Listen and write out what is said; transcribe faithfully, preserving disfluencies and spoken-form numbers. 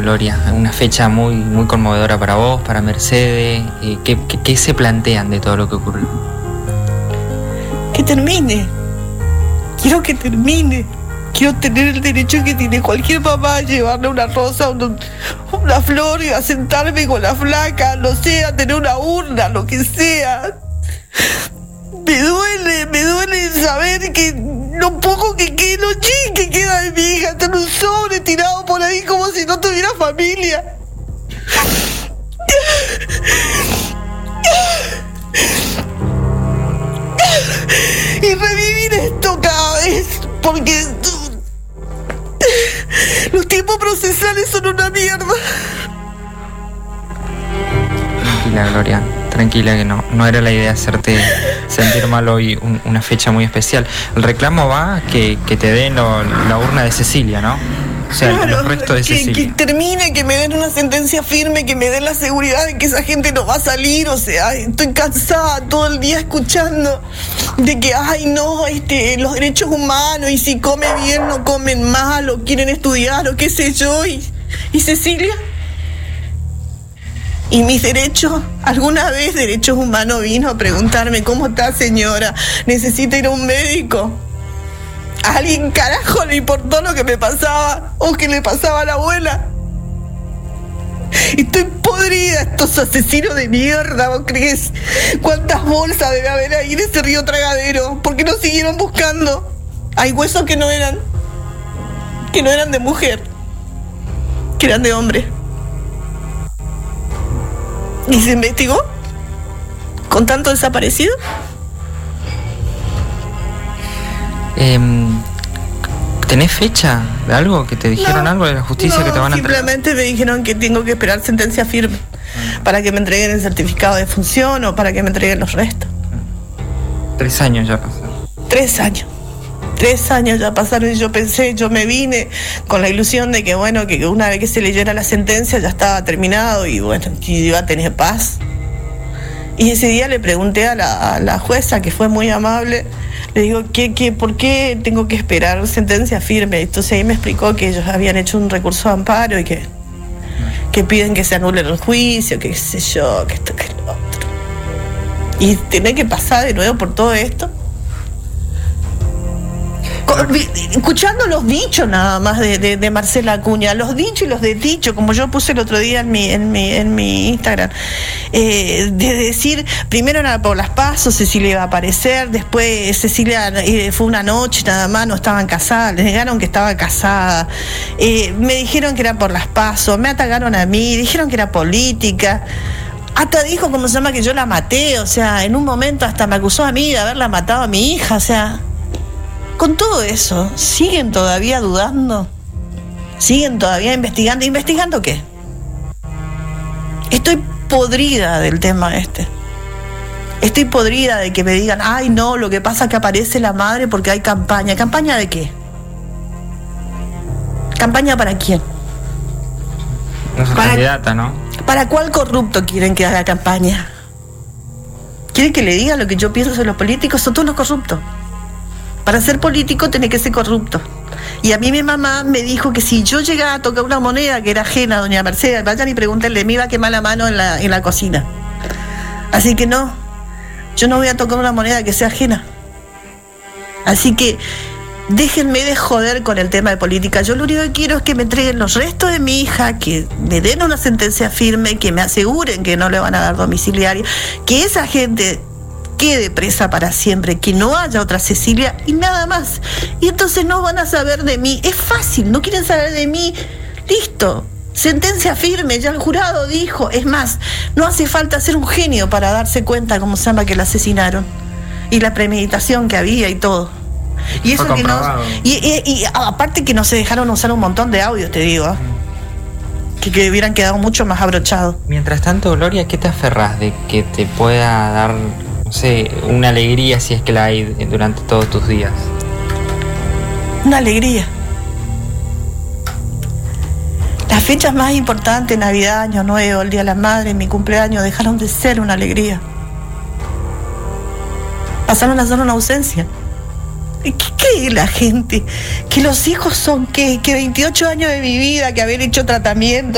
Gloria, una fecha muy, muy conmovedora para vos, para Mercedes. Eh, ¿qué, qué, ¿Qué se plantean de todo lo que ocurrió? Que termine. Quiero que termine. Quiero tener el derecho que tiene cualquier mamá a llevarle una rosa, una, una flor y a sentarme con la flaca, no sé, a tener una urna, lo que sea. Me duele, me duele saber que lo poco que queda, lo chin que queda de mi hija, está en un sobre tirado por ahí como si no tuviera familia. Y revivir esto cada vez, porque los tiempos procesales son una mierda. Tranquila, Gloria, tranquila, que no, no era la idea hacerte sentir mal hoy, un, una fecha muy especial. El reclamo va que, que te den lo, la urna de Cecilia, ¿no? O sea, claro, los restos de que, Cecilia. Que termine, que me den una sentencia firme, que me den la seguridad de que esa gente no va a salir. O sea, estoy cansada todo el día escuchando de que, ay, no, este, los derechos humanos, y si come bien, no comen mal, o quieren estudiar, o qué sé yo. ¿Y, y Cecilia? ¿Y mis derechos? ¿Alguna vez Derechos Humanos vino a preguntarme cómo está, señora? ¿Necesita ir a un médico? ¿A alguien carajo le importó lo que me pasaba o que le pasaba a la abuela? Estoy podrida, estos asesinos de mierda, ¿vos crees? ¿Cuántas bolsas debe haber ahí en ese río tragadero? ¿Por qué no siguieron buscando? Hay huesos que no eran, que no eran de mujer, que eran de hombre. ¿Y se investigó? ¿Con tanto desaparecido? Eh, ¿Tenés fecha de algo? ¿Que te dijeron no, algo de la justicia no, que te van a entregar? Simplemente me dijeron que tengo que esperar sentencia firme mm. para que me entreguen el certificado de función o para que me entreguen los restos. Tres años ya pasaron. Tres años. Tres años ya pasaron y yo pensé, yo me vine con la ilusión de que, bueno, que una vez que se leyera la sentencia ya estaba terminado y, bueno, que iba a tener paz. Y ese día le pregunté a la, a la jueza, que fue muy amable, le digo, ¿qué, qué, ¿por qué tengo que esperar sentencia firme? Entonces ahí me explicó que ellos habían hecho un recurso de amparo y que, que piden que se anule el juicio, que qué sé yo, que esto, que lo otro. Y tener que pasar de nuevo por todo esto. Escuchando los dichos nada más de, de, de Marcela Acuña, los dichos y los de dicho, como yo puse el otro día en mi, en mi, en mi Instagram, eh, de decir, primero era por las pasos, Cecilia iba a aparecer, después Cecilia eh, fue una noche nada más, no estaban casadas, les negaron que estaba casada, eh, me dijeron que era por las pasos, me atacaron a mí, dijeron que era política. Hasta dijo, ¿cómo se llama?, que yo la maté, o sea, en un momento hasta me acusó a mí de haberla matado a mi hija, o sea. Con todo eso, ¿siguen todavía dudando? ¿Siguen todavía investigando? ¿Investigando qué? Estoy podrida del tema este. Estoy podrida de que me digan, ay no, lo que pasa es que aparece la madre porque hay campaña. ¿Campaña de qué? ¿Campaña para quién? No es candidata, ¿no? ¿Para cuál corrupto quieren que haga campaña? ¿Quieren que le diga lo que yo pienso sobre los políticos? Son todos los corruptos. Para ser político tenés que ser corrupto. Y a mí mi mamá me dijo que si yo llegaba a tocar una moneda que era ajena a doña Mercedes, vayan y pregúntenle, me iba a quemar la mano en la, en la cocina. Así que no, yo no voy a tocar una moneda que sea ajena. Así que déjenme de joder con el tema de política. Yo lo único que quiero es que me entreguen los restos de mi hija, que me den una sentencia firme, que me aseguren que no le van a dar domiciliario, que esa gente quede presa para siempre, que no haya otra Cecilia y nada más. Y entonces no van a saber de mí. Es fácil, no quieren saber de mí. Listo, sentencia firme, ya el jurado dijo. Es más, no hace falta ser un genio para darse cuenta cómo se llama que la asesinaron y la premeditación que había y todo. Y eso que no, y, y, y aparte que no se dejaron usar un montón de audios, te digo, ¿eh? que, que hubieran quedado mucho más abrochados. Mientras tanto, Gloria, ¿qué te aferrás de que te pueda dar, no sé, una alegría, si es que la hay, durante todos tus días? Una alegría. Las fechas más importantes, Navidad, Año Nuevo, el Día de la Madre, mi cumpleaños, dejaron de ser una alegría. Pasaron a ser una ausencia. ¿Qué cree la gente? ¿Que los hijos son qué? ¿Que veintiocho años de mi vida, que haber hecho tratamiento?